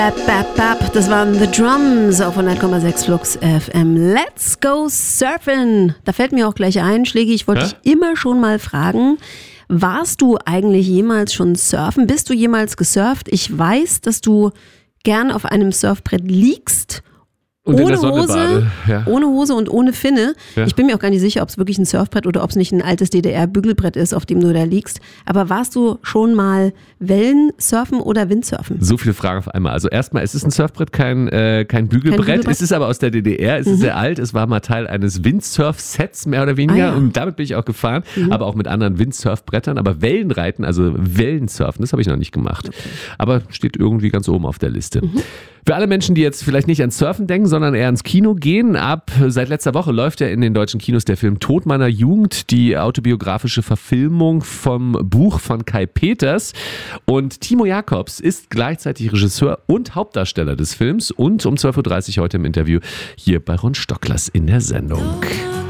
Das waren The Drums auf 100,6 Flux FM. Let's go surfen. Da fällt mir auch gleich ein, Schlägi, ich wollte dich immer schon mal fragen, warst du eigentlich jemals schon surfen? Bist du jemals gesurft? Ich weiß, dass du gern auf einem Surfbrett liegst. Und ohne Hose, ohne Hose und ohne Finne. Ja. Ich bin mir auch gar nicht sicher, ob es wirklich ein Surfbrett oder ob es nicht ein altes DDR-Bügelbrett ist, auf dem du da liegst. Aber warst du schon mal Wellensurfen oder Windsurfen? So viele Fragen auf einmal. Also erstmal, es ist ein Surfbrett, kein Bügelbrett. Es ist aber aus der DDR, es ist sehr alt. Es war mal Teil eines Windsurf-Sets, mehr oder weniger. Und damit bin ich auch gefahren, aber auch mit anderen Windsurfbrettern. Aber Wellenreiten, also Wellensurfen, das habe ich noch nicht gemacht. Okay. Aber steht irgendwie ganz oben auf der Liste. Für alle Menschen, die jetzt vielleicht nicht ans Surfen denken, sondern eher ins Kino gehen, seit letzter Woche läuft ja in den deutschen Kinos der Film Tod meiner Jugend, die autobiografische Verfilmung vom Buch von Kai Peters. Und Timo Jacobs ist gleichzeitig Regisseur und Hauptdarsteller des Films und um 12.30 Uhr heute im Interview hier bei Ron Stocklers in der Sendung.